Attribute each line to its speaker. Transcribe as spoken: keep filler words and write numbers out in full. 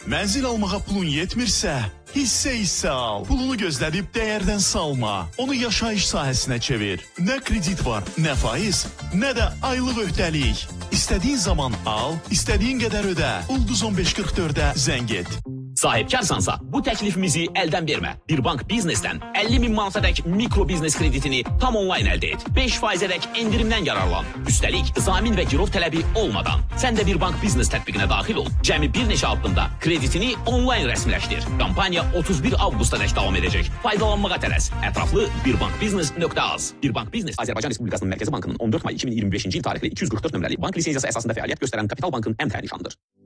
Speaker 1: Mənzil almağa pulun yetmirsə, hissə-hissə al. Pulunu gözlədib dəyərdən salma. Onu yaşayış sahəsinə çevir. Nə kredit var, nə faiz, nə də aylıq öhdəlik. İstədiyin zaman al, istədiyin qədər ödə. Ulduz on beş qırx dördə zəng et.
Speaker 2: Sahibkarsansa bu təklifimizi əldən vermə. Bir bank biznesdən əlli min manatadək mikro biznes kreditini tam onlayn əldə et. beş faizədək endirimdən yararlan. Üstəlik zamin və girov tələbi olmadan. Sən də bir bank biznes tətbiqinə daxil ol. Cəmi bir neçə addımda kreditini onlayn rəsmiləşdir. Kampaniya otuz bir avqustadək davam edəcək. Faydalanmağa tələs. Ətraflı birbankbiznes nöqtə az. Birbank Biznes Azərbaycan Respublikasının Mərkəzi Bankının on dörd may iki min iyirmi beşinci il tarixli iki yüz qırx dörd nömrəli bank lisenziyası əsasında fəaliyyət göstərən Kapital Bankın ən təyin nişanıdır.